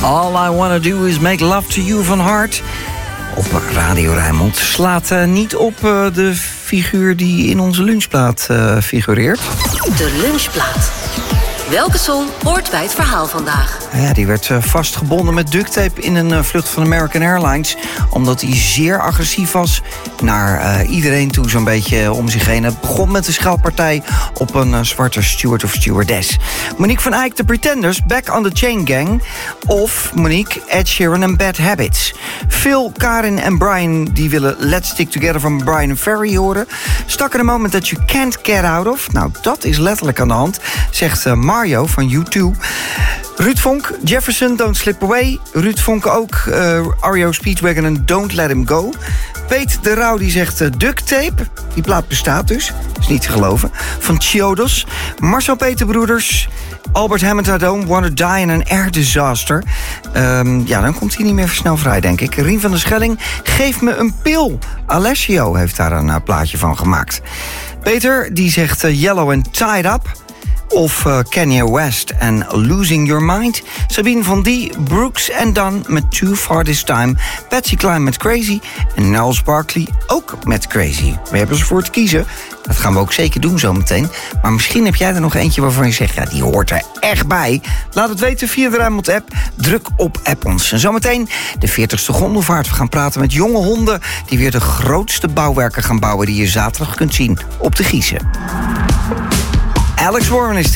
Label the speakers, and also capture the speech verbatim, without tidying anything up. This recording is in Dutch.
Speaker 1: All I Wanna Do Is Make Love To You van Hart. Op Radio Rijnmond slaat uh, niet op uh, de figuur die in onze lunchplaat uh, figureert.
Speaker 2: De lunchplaat. Welke song hoort bij het verhaal vandaag?
Speaker 1: Ja, die werd uh, vastgebonden met duct tape in een uh, vlucht van American Airlines, omdat hij zeer agressief was naar uh, iedereen toe, zo'n beetje om zich heen. Het begon met een scheldpartij op een uh, zwarte steward of stewardess. Monique van Eyck, The Pretenders, Back on the Chain Gang. Of Monique, Ed Sheeran en Bad Habits. Phil, Karin en Brian die willen Let's Stick Together van Brian Ferry horen. Stuck in a Moment That You Can't Get Out Of. Nou, dat is letterlijk aan de hand, zegt uh, Mario van U twee. Ruud Vonk, Jefferson, Don't Slip Away. Ruud Vonk ook, uh, R E O Speedwagon en Don't Let Him Go. Peet de Rauw die zegt uh, duct tape. Die plaat bestaat dus, is niet te geloven. Van Chiodos. Marcel Peterbroeders. Albert Hammond, Wanna Die in an Air Disaster. Um, ja, dan komt hij niet meer snel vrij, denk ik. Rien van der Schelling, Geef me een pil. Alessio heeft daar een uh, plaatje van gemaakt. Peter, die zegt uh, Yellow and Tied Up. Of uh, Kanye West en Losing Your Mind. Sabine van Die, Brooks en Dunn met Too Far This Time. Patsy Cline met Crazy. En Gnarls Barkley ook met Crazy. We hebben ze voor te kiezen. Dat gaan we ook zeker doen zometeen. Maar misschien heb jij er nog eentje waarvan je zegt, ja, die hoort er echt bij. Laat het weten via de Rijnmond app. Druk op app ons. En zometeen de veertigste gondelvaart. We gaan praten met jonge honden die weer de grootste bouwwerken gaan bouwen die je zaterdag kunt zien op de Giezen. Alex Warren is